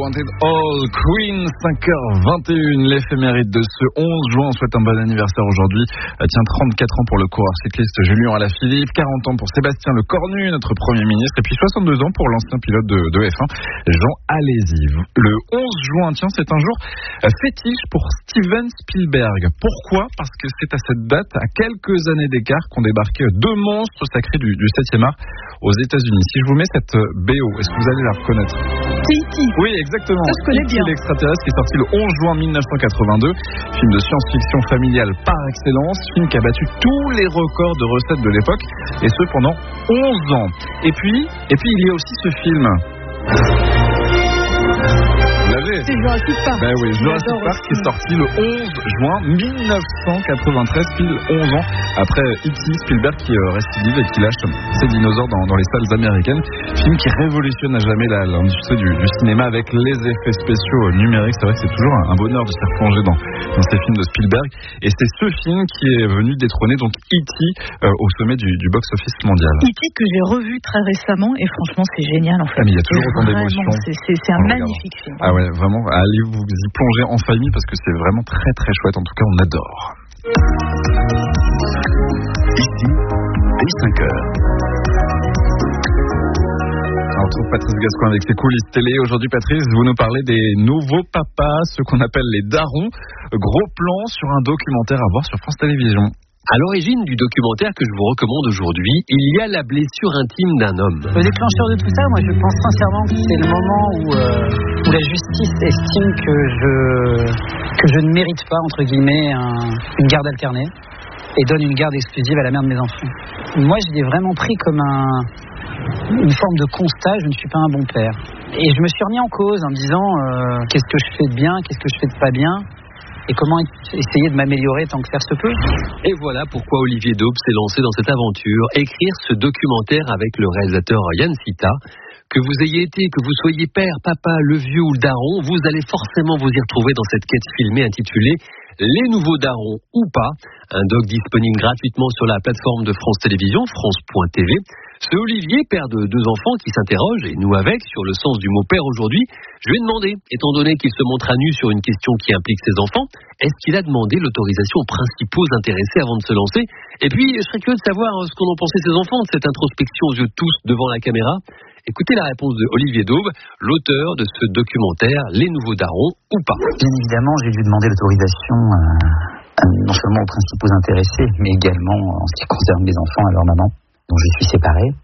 Want It All, Queen, 5h21, l'éphéméride de ce 11 juin. On souhaite un bon anniversaire aujourd'hui. Tiens, 34 ans pour le coureur cycliste Julien Alaphilippe, 40 ans pour Sébastien Lecornu, notre Premier ministre, et puis 62 ans pour l'ancien pilote de F1, Jean Alési. Le 11 juin, tiens, c'est un jour fétiche pour Steven Spielberg. Pourquoi ? Parce que c'est à cette date, à quelques années d'écart, qu'ont débarqué deux monstres sacrés du 7e art aux États-Unis. Si je vous mets cette BO, est-ce que vous allez la reconnaître ? E.T. Oui, exactement. Ça, je connais bien. L'extraterrestre qui est sorti le 11 juin 1982, film de science-fiction familiale par excellence, film qui a battu tous les records de recettes de l'époque, et ce pendant 11 ans. Et puis il y a aussi ce film. C'est Jurassic Park. Ben oui, Jurassic Park qui est sorti le 11 juin 1993, pile 11 ans après E.T. Spielberg qui récidive et qui lâche ses dinosaures dans les salles américaines. Film qui révolutionne à jamais l'industrie du cinéma avec les effets spéciaux numériques. C'est vrai que c'est toujours un bonheur de se replonger dans ces films de Spielberg. Et c'est ce film qui est venu détrôner donc E.T. Au sommet du box-office mondial. E.T. que j'ai revu très récemment et franchement c'est génial en fait. Ah, mais il y a toujours autant d'émotions. C'est un magnifique film. Ah ouais, vraiment, allez vous y plonger en famille parce que c'est vraiment très très chouette. En tout cas, on adore. Ici, dès 5h. On retrouve Patrice Gascoin avec ses coulisses télé. Aujourd'hui, Patrice, vous nous parlez des nouveaux papas, ceux qu'on appelle les darons. Gros plan sur un documentaire à voir sur France Télévisions. À l'origine du documentaire que je vous recommande aujourd'hui, il y a la blessure intime d'un homme. Le déclencheur de tout ça, moi je pense sincèrement que c'est le moment où la justice estime que je ne mérite pas, entre guillemets, une garde alternée et donne une garde exclusive à la mère de mes enfants. Moi je l'ai vraiment pris comme une forme de constat, je ne suis pas un bon père. Et je me suis remis en cause en me disant qu'est-ce que je fais de bien, qu'est-ce que je fais de pas bien. Et comment essayer de m'améliorer tant que faire se peut. Et voilà pourquoi Olivier Daube s'est lancé dans cette aventure, écrire ce documentaire avec le réalisateur Yann Sita. Que vous ayez été, que vous soyez père, papa, le vieux ou le daron, vous allez forcément vous y retrouver dans cette quête filmée intitulée Les nouveaux darons ou pas, un doc disponible gratuitement sur la plateforme de France Télévisions, France.tv. C'est Olivier, père de deux enfants, qui s'interroge, et nous avec, sur le sens du mot père aujourd'hui. Je lui ai demandé, étant donné qu'il se montre à nu sur une question qui implique ses enfants, est-ce qu'il a demandé l'autorisation aux principaux intéressés avant de se lancer ? Et puis, je serais curieux de savoir ce qu'en ont pensé ses enfants de cette introspection aux yeux de tous devant la caméra. Écoutez la réponse de Olivier Daube, l'auteur de ce documentaire Les nouveaux darons ou pas. Bien évidemment, j'ai dû demander l'autorisation non seulement aux principaux intéressés, mais également en ce qui concerne mes enfants et leur maman, dont je suis séparé.